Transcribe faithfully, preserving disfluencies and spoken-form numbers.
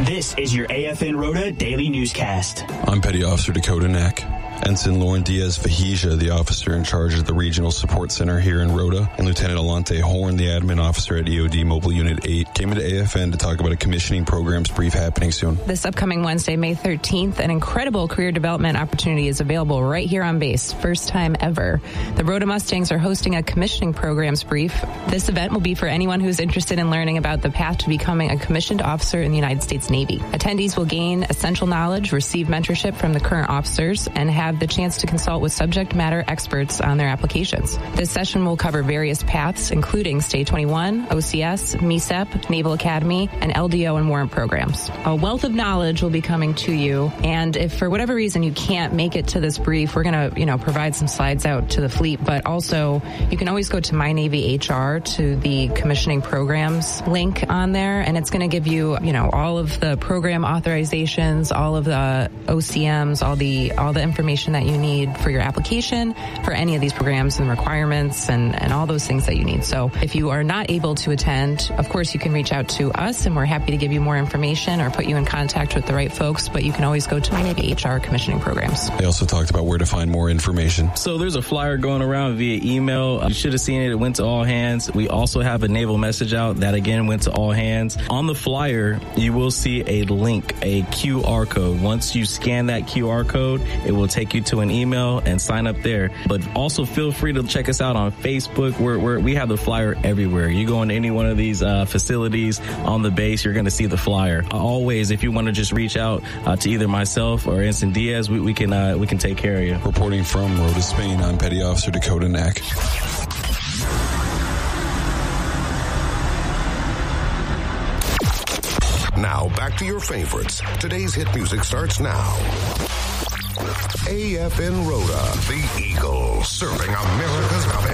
This is your A F N Rota Daily Newscast. I'm Petty Officer Dakota Knack. Ensign Lauren Diaz Vahija, the officer in charge of the Regional Support Center here in Rota, and Lieutenant Alante Horn, the admin officer at E O D Mobile Unit eight, came into A F N to talk about a commissioning programs brief happening soon. This upcoming Wednesday, May thirteenth, an incredible career development opportunity is available right here on base. First time ever. The Rota Mustangs are hosting a commissioning programs brief. This event will be for anyone who's interested in learning about the path to becoming a commissioned officer in the United States Navy. Attendees will gain essential knowledge, receive mentorship from the current officers, and have the chance to consult with subject matter experts on their applications. This session will cover various paths, including State twenty-one, O C S, M E S E P, Naval Academy, and L D O and warrant programs. A wealth of knowledge will be coming to you, and if for whatever reason you can't make it to this brief, we're going to, you know, provide some slides out to the fleet, but also you can always go to My Navy H R to the commissioning programs link on there, and it's going to give you, you know, all of the program authorizations, all of the O C Ms, all the all the information that you need for your application for any of these programs and requirements and, and all those things that you need. So if you are not able to attend, of course, you can reach out to us and we're happy to give you more information or put you in contact with the right folks, but you can always go to My Navy H R commissioning programs. They also talked about where to find more information. So there's a flyer going around via email. You should have seen it. It went to all hands. We also have a naval message out that again went to all hands. On the flyer, you will see a link, a Q R code. Once you scan that Q R code, it will take you to an email and sign up there. But also feel free to check us out on Facebook. We're, we're, we have the flyer everywhere. You go into any one of these uh, facilities on the base, you're going to see the flyer. Always, if you want to just reach out uh, to either myself or Ensign Diaz, we, we can uh, we can take care of you. Reporting from Rota, Spain, I'm Petty Officer Dakota Knack. Now, back to your favorites. Today's hit music starts now. A F N Rota, the Eagle, serving America's